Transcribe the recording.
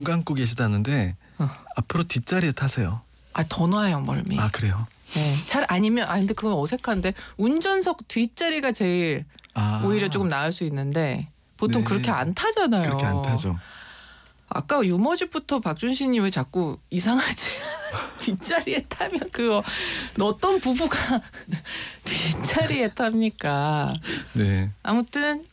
감고 계시다는데 어. 앞으로 뒷자리에 타세요. 아, 더 놔요 멀미. 아 그래요? 네. 잘 아니면 근데 그건 어색한데 운전석 뒷자리가 제일 오히려 조금 나을 수 있는데 보통 네. 그렇게 안 타잖아요. 그렇게 안 타죠. 아까 유머집부터 박준신이 왜 자꾸 이상하지? 뒷자리에 타면 그거 어떤 부부가 뒷자리에 탑니까? 네. 아무튼